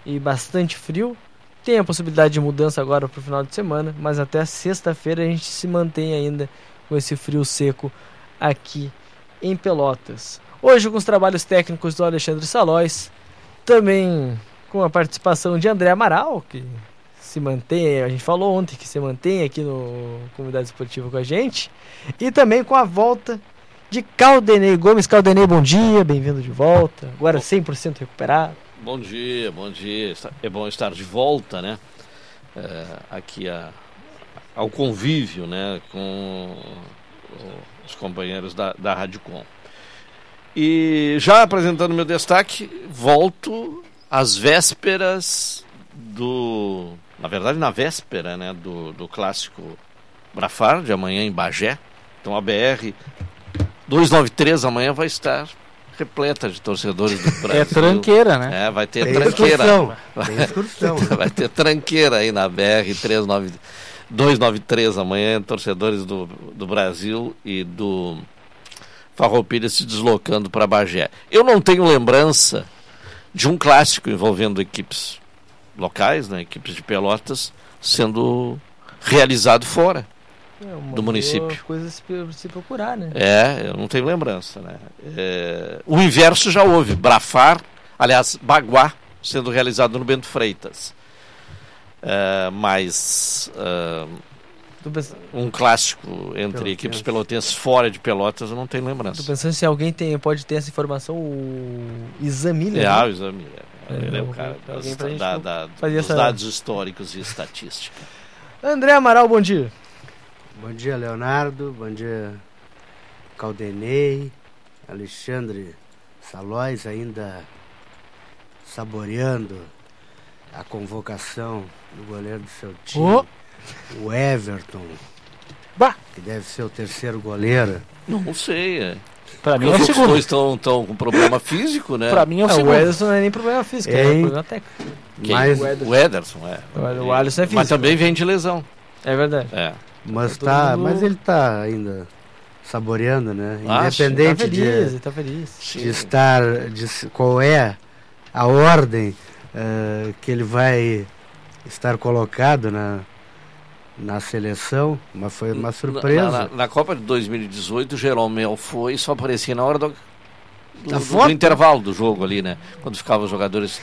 e bastante frio. Tem a possibilidade de mudança agora para o final de semana, mas até sexta-feira a gente se mantém ainda com esse frio seco aqui em Pelotas. Hoje com os trabalhos técnicos do Alexandre Salóis, também com a participação de André Amaral, que se mantém, a gente falou ontem que se mantém aqui no Comunidade Esportiva com a gente, e também com a volta de Caldenei Gomes. Caldenei, bom dia, bem-vindo de volta, agora 100% recuperado. Bom dia. É bom estar de volta, né? Aqui ao convívio, né? Com os companheiros da Rádio Com. E já apresentando meu destaque, volto às vésperas na verdade na véspera, né? Do clássico Brafar, de amanhã em Bagé. Então a BR 293 amanhã vai estar repleta de torcedores do Brasil. É tranqueira, né? Vai ter tranqueira. Tem excursão. Vai ter tranqueira aí na BR 293 amanhã, torcedores do Brasil e do Farroupilha se deslocando para Bagé. Eu não tenho lembrança de um clássico envolvendo equipes locais, né, equipes de Pelotas, sendo realizado fora do município. Coisa se procurar, né? Eu não tenho lembrança, né? O inverso já houve, Baguá, sendo realizado no Bento Freitas. Mas um clássico entre equipes pelotenses fora de Pelotas eu não tenho lembrança. Estou pensando se alguém pode ter essa informação, o Isamília. O Isamília. Ele é o cara dos dados históricos e estatística. André Amaral, bom dia. Bom dia, Leonardo. Bom dia, Caldenei. Alexandre Salóis, ainda saboreando a convocação do goleiro do seu time, o Everton, que deve ser o terceiro goleiro. Não sei, Pra mim é o os segundo. dois estão com problema físico, né? Pra mim é o segundo. O Ederson não é nem problema físico, é problema técnico. Mas, o Ederson, O Alisson é físico. Mas também vem de lesão. É verdade. Mas ele tá ainda saboreando, né? Independente tá feliz. de estar, qual é a ordem que ele vai estar colocado na seleção, mas foi uma surpresa. Na Copa de 2018, o Jeromel foi e só aparecia na hora do intervalo do jogo ali, né? Quando ficavam os jogadores...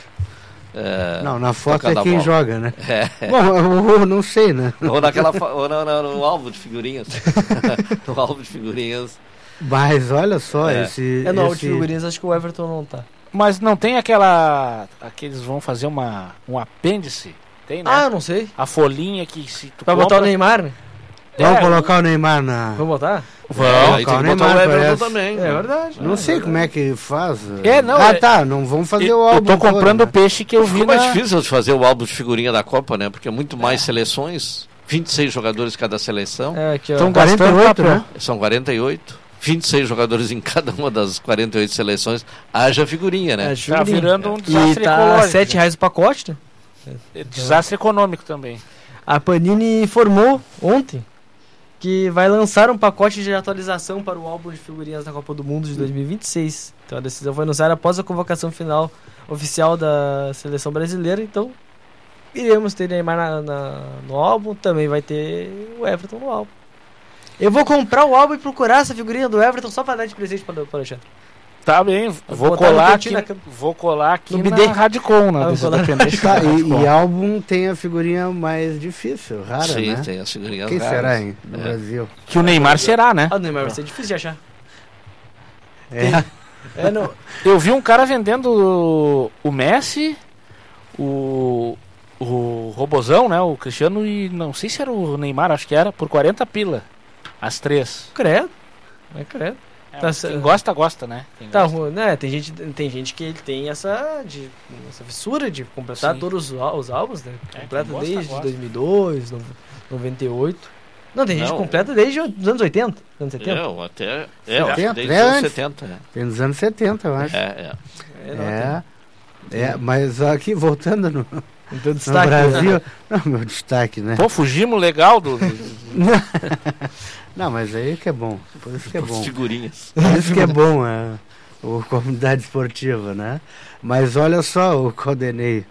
na foto é quem joga, né? Bom, não sei, né? Ou no álbum de figurinhas. No álbum de figurinhas. Mas olha só, no álbum de figurinhas acho que o Everton não tá. Mas não tem aqueles vão fazer um apêndice? Tem, né? Eu não sei. A folhinha que se tu Vai botar o Neymar, né? Vamos colocar o Neymar na... Vamos botar? Vamos aí tem que botar o Everton também. É verdade. Não sei como é que faz. Não vamos fazer o álbum. Eu tô comprando peixe que eu vi. Ficou mais difícil de fazer o álbum de figurinha da Copa, né? Porque é muito mais seleções, 26 jogadores cada seleção. São 48, né? São 48. 26 jogadores em cada uma das 48 seleções. Haja figurinha, né? Tá virando um desastre ecológico. E tá R$7 o pacote, né? Desastre econômico também. A Panini informou ontem que vai lançar um pacote de atualização para o álbum de figurinhas da Copa do Mundo de 2026. Então a decisão foi anunciada após a convocação final oficial da seleção brasileira. Então iremos ter Neymar no álbum, também vai ter o Everton no álbum. Eu vou comprar o álbum e procurar essa figurinha do Everton só para dar de presente para o Alexandre. Tá bem, vou colar aqui no na BD. Radicom, né? E álbum tem a figurinha mais difícil, rara, Sim, né? tem as figurinhas Quem raras. será, hein? No Brasil. Que o Neymar será, né? O Neymar vai ser difícil de achar. Eu vi um cara vendendo o Messi, o Robozão, né? O Cristiano e não sei se era o Neymar, acho que era, por 40 pila. As três. Credo. Quem gosta, né? Né? Tem gente que tem essa fissura de completar todos os álbuns, né? Completa desde 2002, 98. Não, tem gente que completa desde os anos 80, anos 70. Desde os anos 70. Tem nos anos 70, eu acho. Mas aqui, voltando no Brasil... Não, meu destaque, né? Pô, fugimos legal do... Não, mas aí que é bom. Por isso que é bom. Figurinhas. Por isso que é bom a comunidade esportiva, né? Mas olha só, o Caldenei